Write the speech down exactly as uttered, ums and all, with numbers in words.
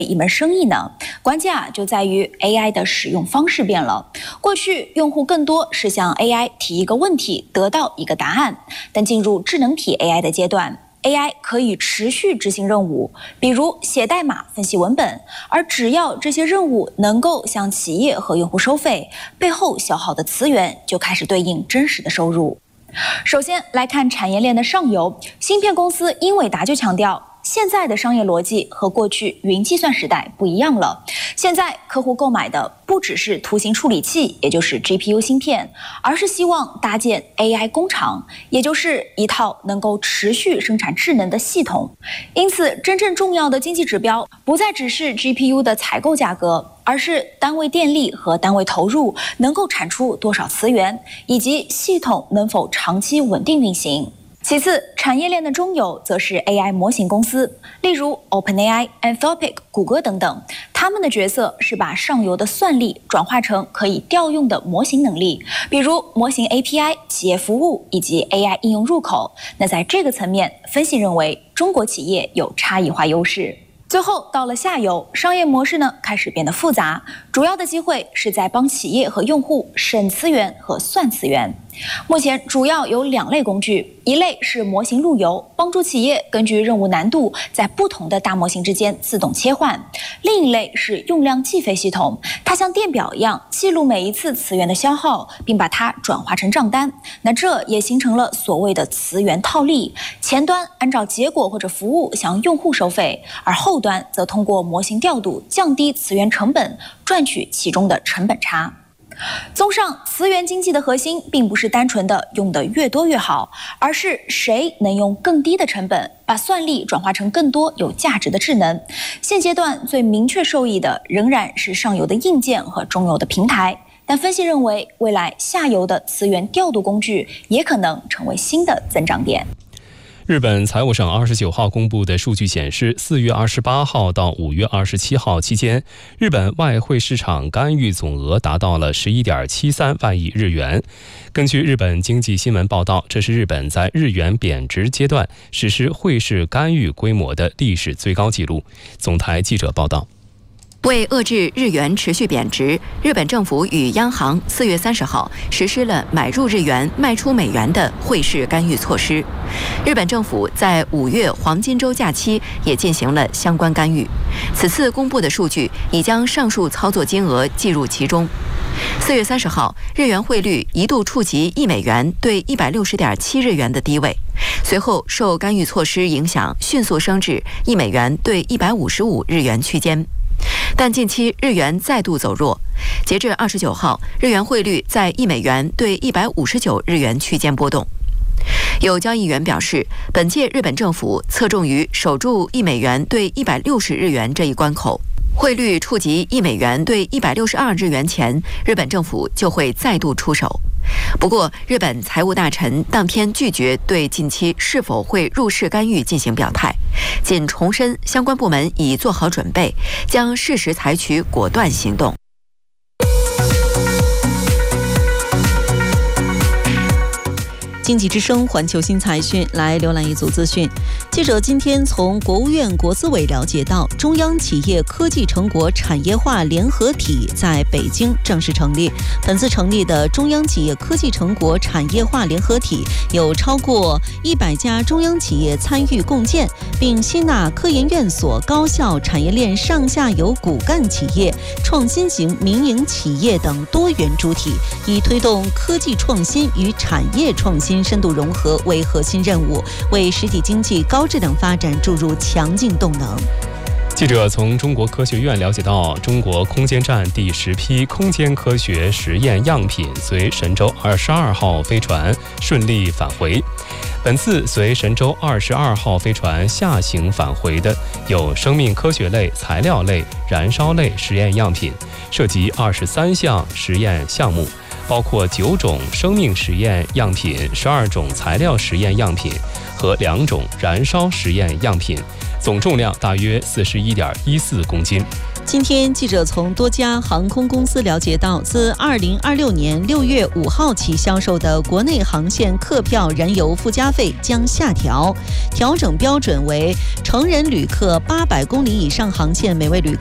一门生意呢？关键啊就在于 A I 的使用方式变了。过去用户更多是向 A I 提一个问题，得到一个答案，但进入智能体 A I 的阶段。A I 可以持续执行任务，比如写代码、分析文本，而只要这些任务能够向企业和用户收费，背后消耗的资源就开始对应真实的收入。首先来看产业链的上游，芯片公司英伟达就强调，现在的商业逻辑和过去云计算时代不一样了。现在客户购买的不只是图形处理器，也就是 G P U 芯片，而是希望搭建 A I 工厂，也就是一套能够持续生产智能的系统。因此，真正重要的经济指标不再只是 G P U 的采购价格，而是单位电力和单位投入能够产出多少资源，以及系统能否长期稳定运行。其次，产业链的中游则是 A I 模型公司，例如 OpenAI、Anthropic、谷歌等等，他们的角色是把上游的算力转化成可以调用的模型能力，比如模型 A P I、企业服务以及 A I 应用入口。那在这个层面，分析认为中国企业有差异化优势。最后到了下游，商业模式呢开始变得复杂，主要的机会是在帮企业和用户省资源和算资源。目前主要有两类工具，一类是模型路由，帮助企业根据任务难度在不同的大模型之间自动切换；另一类是用量计费系统，它像电表一样记录每一次词源的消耗，并把它转化成账单。那这也形成了所谓的词源套利，前端按照结果或者服务向用户收费，而后端则通过模型调度降低词源成本，赚取其中的成本差。综上，词源经济的核心并不是单纯的用得越多越好，而是谁能用更低的成本把算力转化成更多有价值的智能。现阶段最明确受益的仍然是上游的硬件和中游的平台，但分析认为，未来下游的词源调度工具也可能成为新的增长点。 日本财务省二十九号公布的数据显示，四月二十八号到五月二十七号期间，日本外汇市场干预总额达到了十一点七三万亿日元。根据日本经济新闻报道，这是日本在日元贬值阶段实施汇市干预规模的历史最高纪录。总台记者报道。 为遏制日元持续贬值，日本政府与央行四月三十号实施了买入日元、卖出美元的汇市干预措施。日本政府在五月黄金周假期也进行了相关干预。此次公布的数据已将上述操作金额计入其中。四月三十号，日元汇率一度触及一美元兑一百六十点七日元的低位，随后受干预措施影响，迅速升至一美元兑一百五十五日元区间。但近期日元再度走弱，截至二十九号，日元汇率在一美元兑一百五十九日元区间波动。有交易员表示，本届日本政府侧重于守住一美元兑一百六十日元这一关口，汇率触及一美元兑一百六十二日元前，日本政府就会再度出手。不过，日本财务大臣当天拒绝对近期是否会入市干预进行表态，仅重申相关部门已做好准备，将适时采取果断行动。 经济之声环球新财讯来浏览一组资讯。记者今天从国务院国资委了解到，中央企业科技成果产业化联合体在北京正式成立。本次成立的中央企业科技成果产业化联合体有超过一百家中央企业参与共建，并吸纳科研院所高校产业链上下游骨干企业、创新型民营企业等多元主体，以推动科技创新与产业创新深度融合为核心任务，为实体经济高质量发展注入强劲动能。 记者从中国科学院了解到，中国空间站第十批空间科学实验样品随神舟二十二号飞船顺利返回。本次随神舟二十二号飞船下行返回的有生命科学类、材料类、燃烧类实验样品，涉及二十三项实验项目，包括九种生命实验样品、十二种材料实验样品和两种燃烧实验样品，总重量大约四十一点一四公斤。 今天，记者从多家航空公司了解到，自二零二六年六月五号起销售的国内航线客票燃油附加费将下调，调整标准为成人旅客八百公里以上航线每位旅客